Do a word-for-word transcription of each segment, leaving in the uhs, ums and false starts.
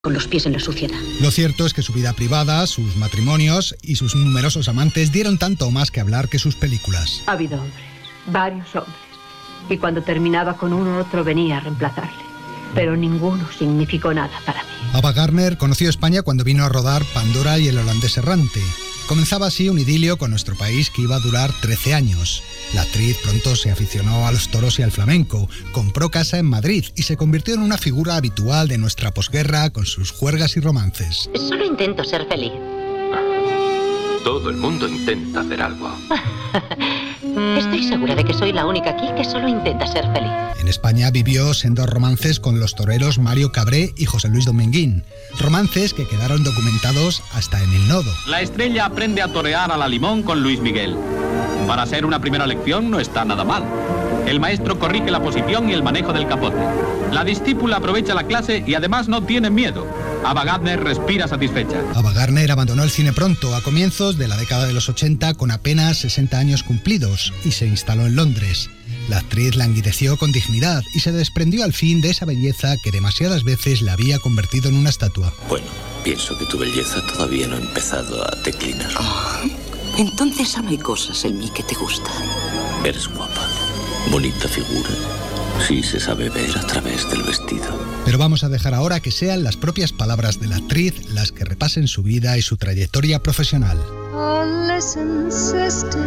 con los pies en la suciedad. Lo cierto es que su vida privada, sus matrimonios y sus numerosos amantes dieron tanto o más que hablar que sus películas. Ha habido hombres, varios hombres, y cuando terminaba con uno, otro venía a reemplazarle. Pero ninguno significó nada para mí. Ava Gardner conoció España cuando vino a rodar Pandora y el holandés errante. Comenzaba así un idilio con nuestro país que iba a durar trece años. La actriz pronto se aficionó a los toros y al flamenco, compró casa en Madrid y se convirtió en una figura habitual de nuestra posguerra con sus juergas y romances. Solo intento ser feliz. Todo el mundo intenta hacer algo. Estoy segura de que soy la única aquí que solo intenta ser feliz. En España vivió sendos romances con los toreros Mario Cabré y José Luis Dominguín. Romances que quedaron documentados hasta en El Nodo. La estrella aprende a torear a la limón con Luis Miguel. Para ser una primera lección no está nada mal. El maestro corrige la posición y el manejo del capote. La discípula aprovecha la clase y además no tiene miedo. Ava Gardner respira satisfecha. Ava Gardner abandonó el cine pronto, a comienzos de la década de los ochenta, con apenas sesenta años cumplidos, y se instaló en Londres. La actriz languideció con dignidad y se desprendió al fin de esa belleza que demasiadas veces la había convertido en una estatua. Bueno, pienso que tu belleza todavía no ha empezado a declinar. Oh, entonces aún hay cosas en mí que te gustan. Eres guapa, bonita figura. Sí se sabe ver a través del vestido. Pero vamos a dejar ahora que sean las propias palabras de la actriz las que repasen su vida y su trayectoria profesional. Oh, listen, sister,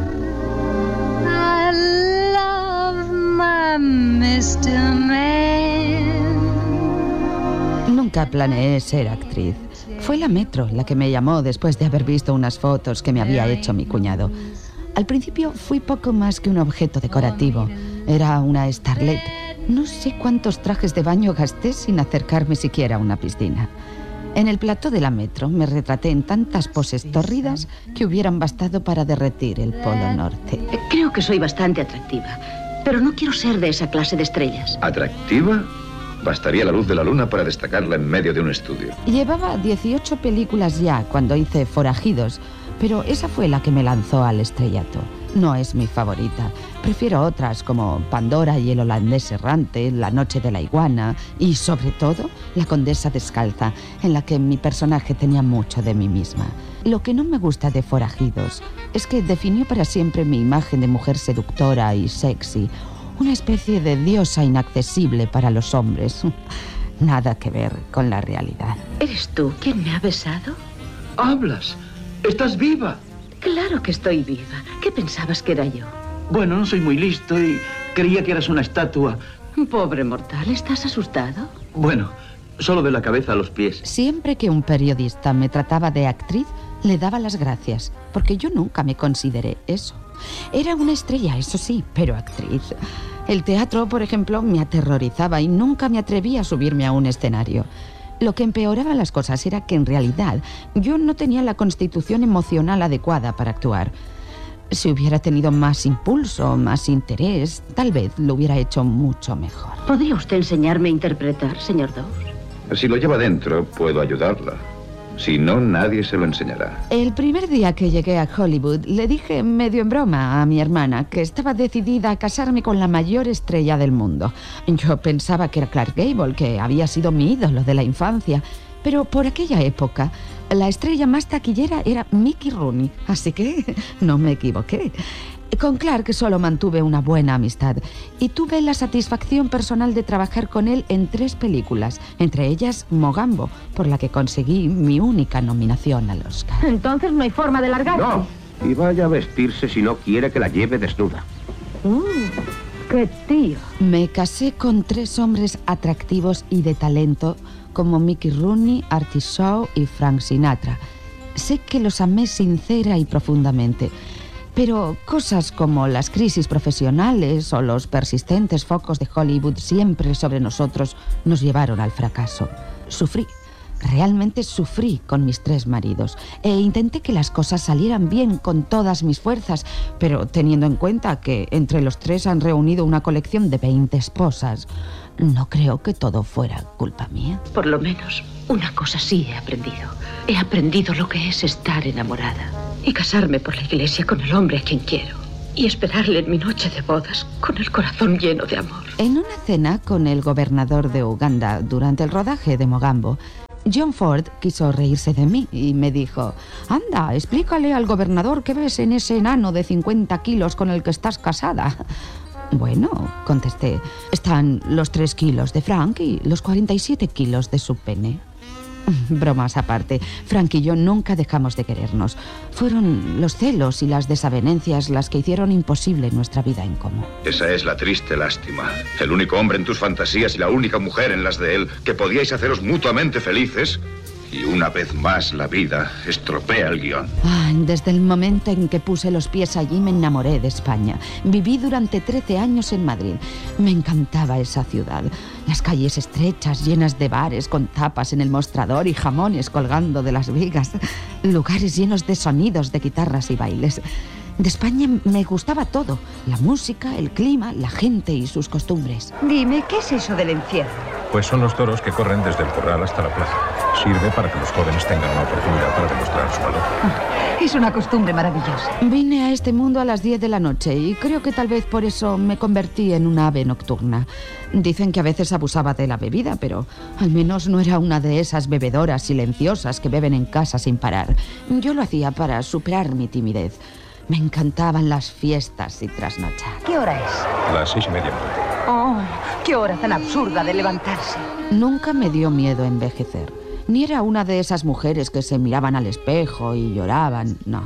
I love my mister Man. Nunca planeé ser actriz. Fue la Metro la que me llamó después de haber visto unas fotos que me había hecho mi cuñado. Al principio fui poco más que un objeto decorativo. Era una starlet. No sé cuántos trajes de baño gasté sin acercarme siquiera a una piscina. En el plató de la Metro me retraté en tantas poses tórridas que hubieran bastado para derretir el Polo Norte. Creo que soy bastante atractiva, pero no quiero ser de esa clase de estrellas. ¿Atractiva? Bastaría la luz de la luna para destacarla en medio de un estudio. Llevaba dieciocho películas ya cuando hice Forajidos, pero esa fue la que me lanzó al estrellato. No es mi favorita. Prefiero otras como Pandora y el holandés errante, La noche de la iguana y, sobre todo, La condesa descalza, en la que mi personaje tenía mucho de mí misma. Lo que no me gusta de Forajidos es que definió para siempre mi imagen de mujer seductora y sexy, una especie de diosa inaccesible para los hombres. Nada que ver con la realidad. ¿Eres tú quien me ha besado? ¡Hablas! ¡Estás viva! Claro que estoy viva. ¿Qué pensabas que era yo? Bueno, no soy muy listo y creía que eras una estatua. Pobre mortal, ¿estás asustado? Bueno, solo de la cabeza a los pies. Siempre que un periodista me trataba de actriz, le daba las gracias, porque yo nunca me consideré eso. Era una estrella, eso sí, pero actriz. El teatro, por ejemplo, me aterrorizaba y nunca me atreví a subirme a un escenario. Lo que empeoraba las cosas era que en realidad yo no tenía la constitución emocional adecuada para actuar. Si hubiera tenido más impulso, más interés, tal vez lo hubiera hecho mucho mejor. ¿Podría usted enseñarme a interpretar, señor Dawes? Si lo lleva dentro, puedo ayudarla. Si no, nadie se lo enseñará. El primer día que llegué a Hollywood, le dije medio en broma a mi hermana que estaba decidida a casarme con la mayor estrella del mundo. Yo pensaba que era Clark Gable, que había sido mi ídolo de la infancia. Pero por aquella época, la estrella más taquillera era Mickey Rooney, así que no me equivoqué. Con Clark solo mantuve una buena amistad y tuve la satisfacción personal de trabajar con él en tres películas, entre ellas Mogambo, por la que conseguí mi única nominación al Oscar. Entonces no hay forma de largarse. No, y vaya a vestirse si no quiere que la lleve desnuda. Uh, ¡Qué tío! Me casé con tres hombres atractivos y de talento como Mickey Rooney, Artie Shaw y Frank Sinatra. Sé que los amé sincera y profundamente. Pero cosas como las crisis profesionales o los persistentes focos de Hollywood siempre sobre nosotros nos llevaron al fracaso. Sufrí, realmente sufrí con mis tres maridos e intenté que las cosas salieran bien con todas mis fuerzas, pero teniendo en cuenta que entre los tres han reunido una colección de veinte esposas, no creo que todo fuera culpa mía. Por lo menos una cosa sí he aprendido. He aprendido lo que es estar enamorada y casarme por la iglesia con el hombre a quien quiero. y esperarle en mi noche de bodas con el corazón lleno de amor. En una cena con el gobernador de Uganda durante el rodaje de Mogambo, John Ford quiso reírse de mí y me dijo: anda, explícale al gobernador qué ves en ese enano de cincuenta kilos con el que estás casada. Bueno, contesté, están los tres kilos de Frank y los cuarenta y siete kilos de su pene. Bromas aparte, Frank y yo nunca dejamos de querernos. Fueron los celos y las desavenencias las que hicieron imposible nuestra vida en común. Esa es la triste lástima. El único hombre en tus fantasías y la única mujer en las de él, que podíais haceros mutuamente felices. Y una vez más la vida estropea el guión. Ay, desde el momento en que puse los pies allí me enamoré de España. Viví durante trece años en Madrid. Me encantaba esa ciudad. Las calles estrechas, llenas de bares, con tapas en el mostrador y jamones colgando de las vigas. Lugares llenos de sonidos de guitarras y bailes. De España me gustaba todo. La música, el clima, la gente y sus costumbres. Dime, ¿qué es eso del encierro? Pues son los toros que corren desde el corral hasta la plaza. Sirve para que los jóvenes tengan una oportunidad para demostrar su valor. Es una costumbre maravillosa. Vine a este mundo a las diez de la noche y creo que tal vez por eso me convertí en una ave nocturna. Dicen que a veces abusaba de la bebida, pero al menos no era una de esas bebedoras silenciosas que beben en casa sin parar. Yo lo hacía para superar mi timidez. Me encantaban las fiestas y trasnochar. ¿Qué hora es? Las seis y media. Oh, qué hora tan absurda de levantarse. Nunca me dio miedo envejecer. Ni era una de esas mujeres que se miraban al espejo y lloraban. No,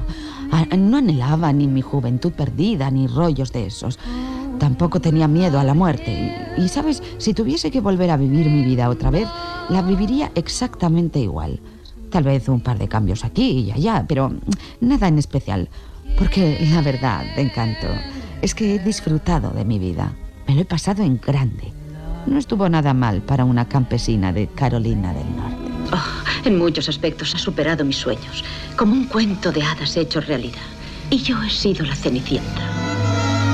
no anhelaba ni mi juventud perdida ni rollos de esos. Tampoco tenía miedo a la muerte. Y, y, ¿sabes? Si tuviese que volver a vivir mi vida otra vez, la viviría exactamente igual. Tal vez un par de cambios aquí y allá, pero nada en especial. Porque la verdad, Encanto, es que he disfrutado de mi vida. Me lo he pasado en grande. No estuvo nada mal para una campesina de Carolina del Norte. Oh, en muchos aspectos ha superado mis sueños, como un cuento de hadas hecho realidad. Y yo he sido la Cenicienta.